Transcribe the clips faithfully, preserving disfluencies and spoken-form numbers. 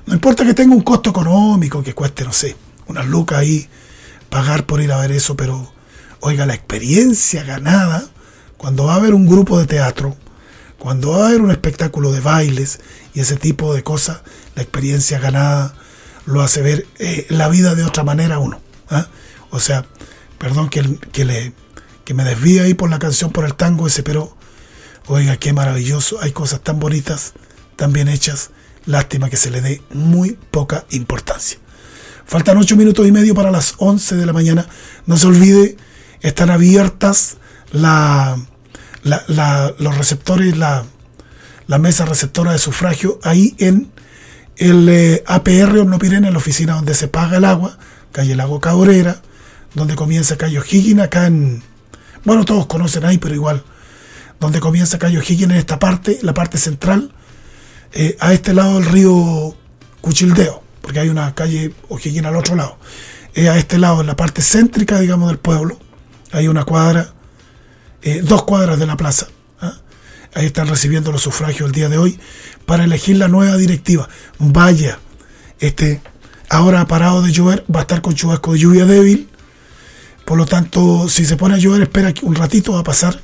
No importa que tenga un costo económico, que cueste, no sé, unas lucas ahí, pagar por ir a ver eso, pero, oiga, la experiencia ganada, cuando va a haber un grupo de teatro, cuando va a haber un espectáculo de bailes y ese tipo de cosas, la experiencia ganada lo hace ver eh, la vida de otra manera a uno. ¿eh? O sea, perdón que, que, le, que me desvíe ahí por la canción, por el tango ese, pero, oiga, qué maravilloso, hay cosas tan bonitas, tan bien hechas, lástima que se le dé muy poca importancia. Faltan ocho minutos y medio para las once de la mañana. No se olvide, están abiertas la, la, la, los receptores, la, la mesa receptora de sufragio ahí en el eh, A P R Hornopirén, en la oficina donde se paga el agua, calle Lago Cabrera, donde comienza Cayo O'Higgins, acá en... Bueno, todos conocen ahí, pero igual. Donde comienza Cayo O'Higgins en esta parte, la parte central, eh, a este lado del río Cuchildeo, porque hay una calle O'Higgins al otro lado. Eh, a este lado, en la parte céntrica, digamos, del pueblo, hay una cuadra, eh, dos cuadras de la plaza. ¿eh? Ahí están recibiendo los sufragios el día de hoy para elegir la nueva directiva. Vaya, este, ahora ha parado de llover, va a estar con chubasco de lluvia débil, por lo tanto, si se pone a llover, espera que un ratito va a pasar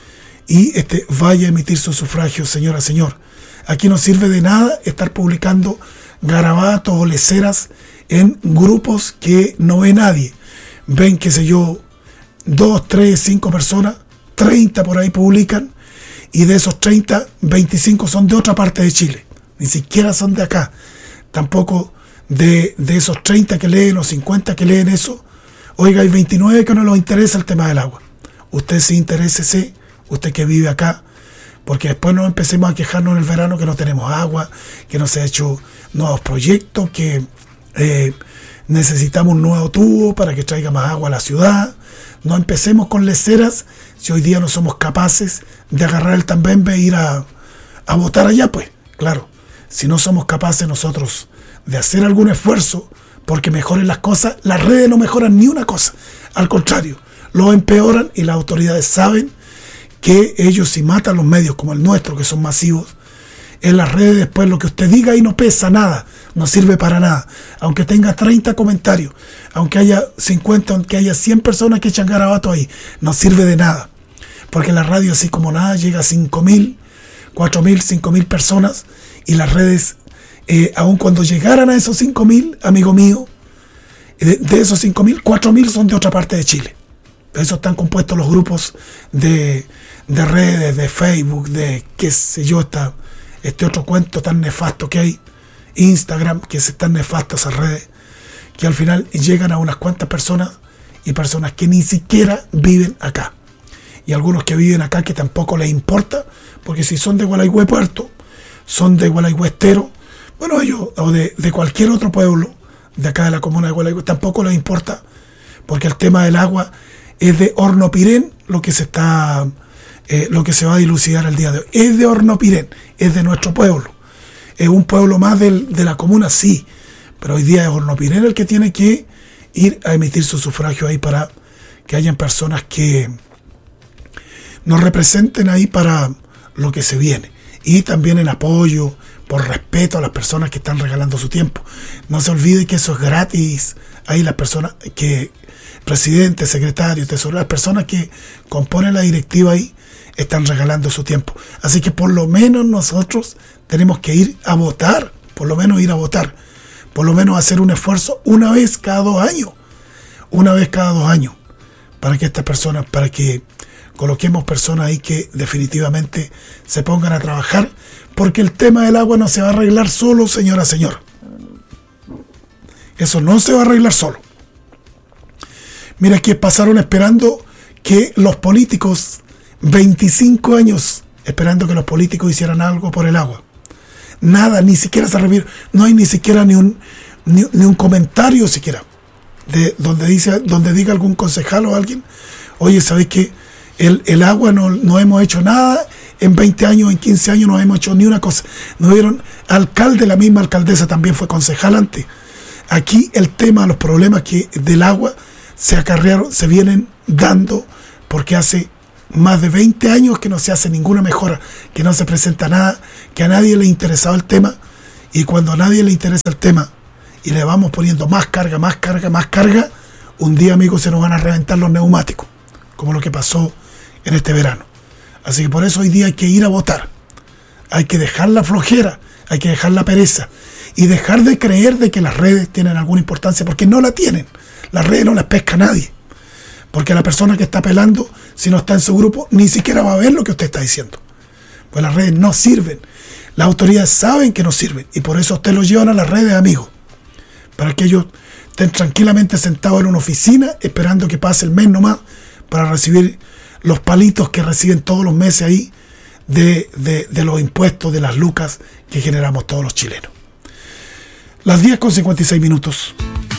y este, vaya a emitir su sufragio, señora, señor. Aquí no sirve de nada estar publicando garabatos o leceras en grupos que no ve nadie. Ven, qué sé yo, dos, tres, cinco personas, treinta por ahí publican, y de esos treinta, veinticinco son de otra parte de Chile. Ni siquiera son de acá. Tampoco de, de esos treinta que leen o cincuenta que leen eso, oiga, hay veintinueve que no les interesa el tema del agua. Usted sí interésese, usted que vive acá, porque después no empecemos a quejarnos en el verano que no tenemos agua, que no se ha hecho nuevos proyectos, que eh, necesitamos un nuevo tubo para que traiga más agua a la ciudad. No empecemos con leceras si hoy día no somos capaces de agarrar el tambembe e ir a, a votar allá, pues. Claro, si no somos capaces nosotros de hacer algún esfuerzo porque mejoren las cosas, las redes no mejoran ni una cosa. Al contrario, lo empeoran, y las autoridades saben que ellos, si matan los medios como el nuestro, que son masivos, en las redes después lo que usted diga ahí no pesa nada, no sirve para nada. Aunque tenga treinta comentarios, aunque haya cincuenta, aunque haya cien personas que echan garabato ahí, no sirve de nada. Porque la radio, así como nada, llega a cinco mil, cuatro mil, cinco mil personas, y las redes, eh, aun cuando llegaran a esos cinco mil, amigo mío, de, de esos cinco mil, cuatro mil son de otra parte de Chile. De eso están compuestos los grupos de, de redes, de Facebook, de qué sé yo, esta, este otro cuento tan nefasto que hay, Instagram, que es tan nefasto esas redes, que al final llegan a unas cuantas personas, y personas que ni siquiera viven acá. Y algunos que viven acá que tampoco les importa, porque si son de Gualeguay Puerto, son de Gualeguay Estero, bueno, ellos, o de, de cualquier otro pueblo de acá de la comuna de Gualeguay, tampoco les importa, porque el tema del agua es de Hornopirén, lo que se está, eh, lo que se va a dilucidar el día de hoy. Es de Hornopirén, es de nuestro pueblo. Es un pueblo más del, de la comuna, sí, pero hoy día es Hornopirén el que tiene que ir a emitir su sufragio ahí para que hayan personas que nos representen ahí para lo que se viene. Y también en apoyo, por respeto a las personas que están regalando su tiempo. No se olvide que eso es gratis. Ahí las personas que, presidente, secretario, tesorero, las personas que componen la directiva ahí están regalando su tiempo. Así que por lo menos nosotros tenemos que ir a votar, por lo menos ir a votar, por lo menos hacer un esfuerzo una vez cada dos años, una vez cada dos años, para que estas personas, para que coloquemos personas ahí que definitivamente se pongan a trabajar, porque el tema del agua no se va a arreglar solo, señora, señor. Eso no se va a arreglar solo. Mira que pasaron esperando que los políticos, veinticinco años esperando que los políticos hicieran algo por el agua. Nada, ni siquiera se refiere, no hay ni siquiera ni un ni, ni un comentario siquiera de donde dice, donde diga algún concejal o alguien, oye, ¿sabes qué? El, el agua no, no hemos hecho nada, en veinte años, en quince años no hemos hecho ni una cosa. No vieron, alcalde, la misma alcaldesa también fue concejal antes. Aquí el tema, los problemas que del agua se acarrearon, se vienen dando porque hace más de veinte años que no se hace ninguna mejora, que no se presenta nada, que a nadie le interesaba el tema, Y cuando a nadie le interesa el tema y le vamos poniendo más carga, más carga, más carga, un día, amigos, se nos van a reventar los neumáticos, como lo que pasó en este verano. Así que por eso hoy día hay que ir a votar. Hay que dejar la flojera, hay que dejar la pereza y dejar de creer de que las redes tienen alguna importancia, porque no la tienen. Las redes no las pesca nadie. Porque la persona que está pelando, si no está en su grupo, ni siquiera va a ver lo que usted está diciendo. Pues las redes no sirven. Las autoridades saben que no sirven y por eso usted los llevan a las redes, amigos. Para que ellos estén tranquilamente sentados en una oficina esperando que pase el mes nomás para recibir los palitos que reciben todos los meses ahí de, de, de los impuestos, de las lucas que generamos todos los chilenos. Las diez con cincuenta y seis minutos.